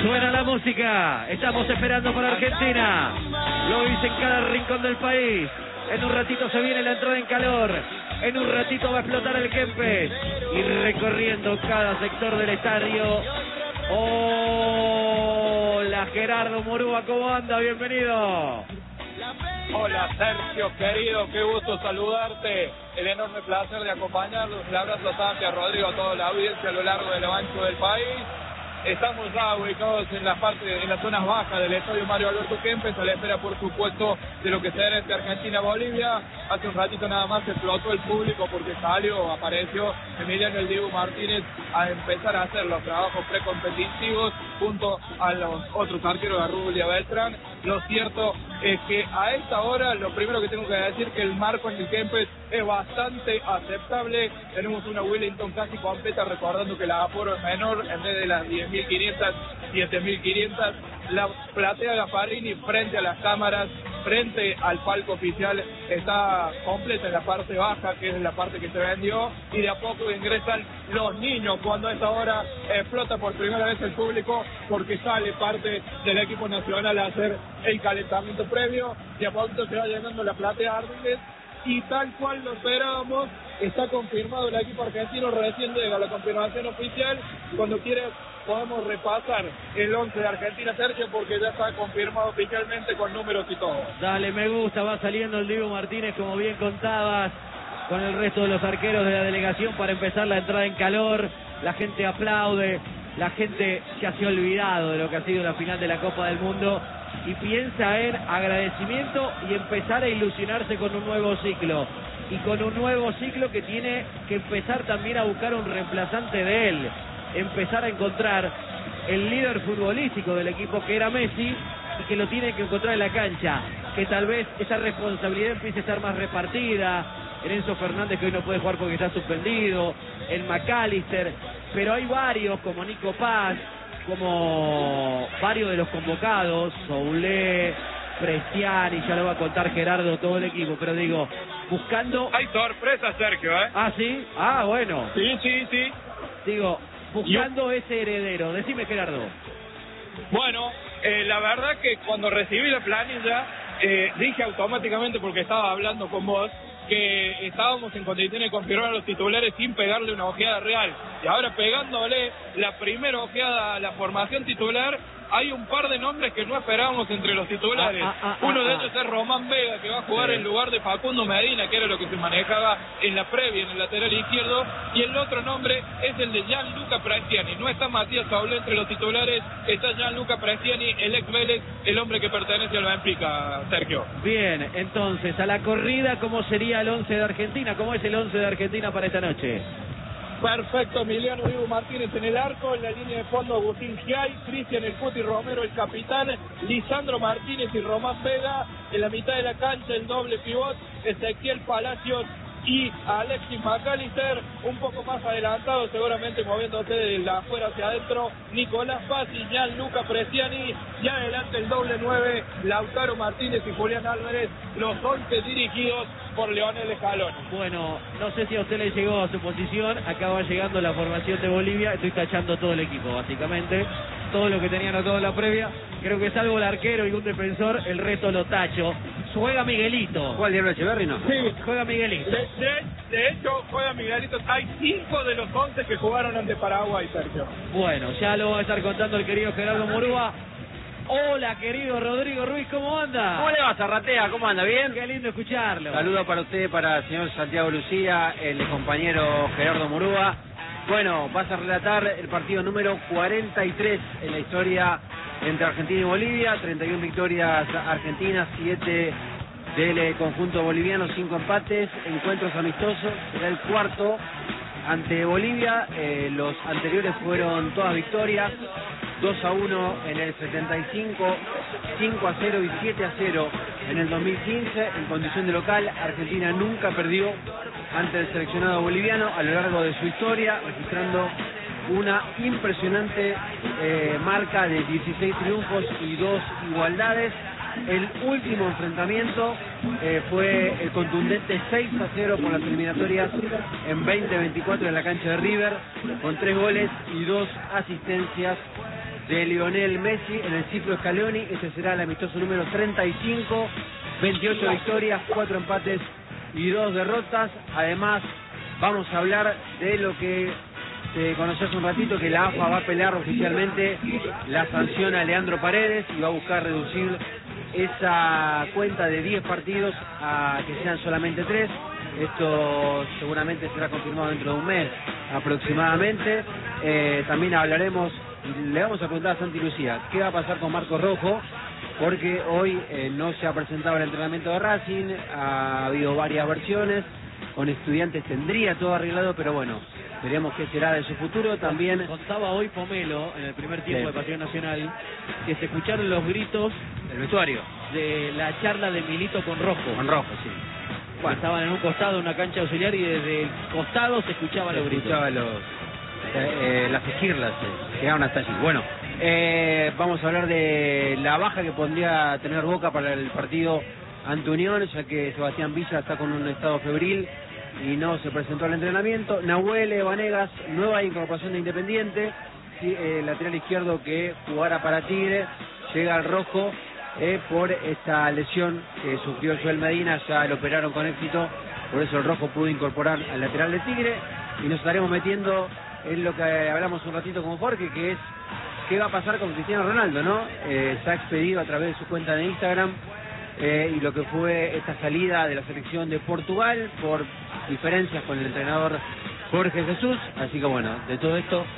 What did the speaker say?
Suena la música, estamos esperando para Argentina. Lo hice en cada rincón del país. En un ratito se viene la entrada en calor. En un ratito va a explotar el Kempes. Y recorriendo cada sector del estadio. Hola Gerardo Murúa, ¿cómo anda? Bienvenido. Hola Sergio, querido, qué gusto saludarte. El enorme placer de acompañarlos. Le abrazo a Santi, a Rodrigo, a toda la audiencia a lo largo de lo ancho del país. Estamos ya ubicados en las zonas bajas del estadio Mario Alberto Kempes, a la espera, por supuesto, de lo que será este Argentina-Bolivia. Hace un ratito nada más explotó el público porque apareció Emiliano El Dibu Martínez a empezar a hacer los trabajos precompetitivos junto a los otros arqueros de Rubio y a Beltrán. Lo cierto es que a esta hora, lo primero que tengo que decir que el marco en el Kempes es bastante aceptable. Tenemos una Wellington casi completa, recordando que la aforo es menor, en vez de las 10.500, 7.500. La platea Gasparini frente a las cámaras, frente al palco oficial, está completa en la parte baja, que es la parte que se vendió, y de a poco ingresan los niños cuando a esta hora explota por primera vez el público, porque sale parte del equipo nacional a hacer el calentamiento previo. De a poco se va llenando la platea Ardiles, y tal cual lo esperábamos, está confirmado el equipo argentino. Recién llega la confirmación oficial. Cuando quieras podemos repasar el 11 de Argentina, Sergio, porque ya está confirmado oficialmente con números y todo. Dale, me gusta, va saliendo el Dibu Martínez, como bien contabas, con el resto de los arqueros de la delegación para empezar la entrada en calor. La gente aplaude, la gente ya se ha olvidado de lo que ha sido la final de la Copa del Mundo y piensa en agradecimiento y empezar a ilusionarse con un nuevo ciclo. Y con un nuevo ciclo que tiene que empezar también a buscar un reemplazante de él. Empezar a encontrar el líder futbolístico del equipo, que era Messi, y que lo tiene que encontrar en la cancha. Que tal vez esa responsabilidad empiece a estar más repartida. En Enzo Fernández, que hoy no puede jugar porque está suspendido. En McAllister. Pero hay varios, como Nico Paz, como varios de los convocados, Soulé, Prestiani, ya lo va a contar Gerardo, todo el equipo, pero digo, buscando... Hay sorpresa, Sergio, ¿eh? ¿Ah, sí? Ah, bueno. Sí. Digo, buscando ese heredero. Decime, Gerardo. Bueno, la verdad que cuando recibí la planilla, dije automáticamente, porque estaba hablando con vos, que estábamos en condiciones de confirmar a los titulares sin pegarle una ojeada real. Y ahora, pegándole la primera ojeada a la formación titular, hay un par de nombres que no esperábamos entre los titulares. Uno de ellos es Román Vega, que va a jugar en lugar de Facundo Medina, que era lo que se manejaba en la previa, en el lateral izquierdo. Y el otro nombre es el de Gianluca Prestiani. No está Matías Saulé entre los titulares, está Gianluca Prestiani, el ex Vélez, el hombre que pertenece al Benfica, Sergio. Bien, entonces, a la corrida, ¿cómo sería el 11 de Argentina? ¿Cómo es el 11 de Argentina para esta noche? Perfecto, Emiliano Dibu Martínez en el arco, en la línea de fondo Agustín Giai, Cristian El Cuti Romero, el capitán, Lisandro Martínez y Román Vega. En la mitad de la cancha el doble pivot, Ezequiel Palacios y Alexis McAllister, un poco más adelantado, seguramente moviéndose de la afuera hacia adentro, Nicolás Paz y Gianluca Prestiani, y adelante el doble 9, Lautaro Martínez y Julián Álvarez, los 11 dirigidos por Leonel Scaloni. Bueno, no sé si a usted le llegó a su posición, acaba llegando la formación de Bolivia, estoy tachando todo el equipo, básicamente, todo lo que tenían anotado en la previa, creo que salvo el arquero y un defensor, el resto lo tacho. Juega Miguelito. ¿Cuál, Diablo Echeverri, no? Sí, juega Miguelito. De hecho, juega Miguelito. Hay 5 de los 11 que jugaron ante Paraguay, Sergio. Bueno, ya lo va a estar contando el querido Gerardo Murúa. Hola, querido Rodrigo Ruiz, ¿cómo anda? ¿Cómo le va, Zarratea? ¿Cómo anda? ¿Bien? Qué lindo escucharlo. Saludos para usted, para el señor Santiago Lucía, el compañero Gerardo Murúa. Bueno, vas a relatar el partido número 43 en la historia entre Argentina y Bolivia. 31 victorias argentinas, 7 del conjunto boliviano, 5 empates, encuentros amistosos. Será el cuarto ante Bolivia. Los anteriores fueron todas victorias. 2-1 en el 75, 5-0 y 7-0 en el 2015. En condición de local, Argentina nunca perdió ante el seleccionado boliviano a lo largo de su historia, registrando una impresionante marca de 16 triunfos y 2 igualdades. El último enfrentamiento fue el contundente 6-0 por las eliminatorias en 2024 en la cancha de River, con 3 goles y 2 asistencias de Lionel Messi en el ciclo Scaloni. Este será el amistoso número 35, 28 victorias, 4 empates y 2 derrotas. Además, vamos a hablar de lo que se conoció hace un ratito, que la AFA va a pelear oficialmente la sanción a Leandro Paredes y va a buscar reducir esa cuenta de 10 partidos a que sean solamente 3. Esto seguramente será confirmado dentro de un mes aproximadamente. También hablaremos, le vamos a preguntar a Santi Lucía, ¿qué va a pasar con Marcos Rojo? Porque hoy no se ha presentado el entrenamiento de Racing, ha habido varias versiones, con Estudiantes tendría todo arreglado, pero bueno, veremos qué será de su futuro. También contaba hoy Pomelo, en el primer tiempo Sí. de Pasión Nacional, que se escucharon los gritos el vestuario, de la charla de Milito con Rojo. con Rojo, sí. Bueno, estaban en un costado, en una cancha auxiliar, y desde el costado se escuchaban los gritos. Escuchaba las esquirlas, llegaron hasta allí. Bueno, vamos a hablar de la baja que podría tener Boca para el partido ante Unión, ya que Sebastián Villa está con un estado febril y no se presentó al entrenamiento. Nahuel Vanegas, nueva incorporación de Independiente, lateral izquierdo que jugara para Tigre, llega al rojo por esta lesión que sufrió Joel Medina, ya lo operaron con éxito, por eso el rojo pudo incorporar al lateral de Tigre, y nos estaremos metiendo en lo que hablamos un ratito con Jorge, que es qué va a pasar con Cristiano Ronaldo, ¿no? Se ha expedido a través de su cuenta de Instagram y lo que fue esta salida de la selección de Portugal por diferencias con el entrenador Jorge Jesús. Así que bueno, de todo esto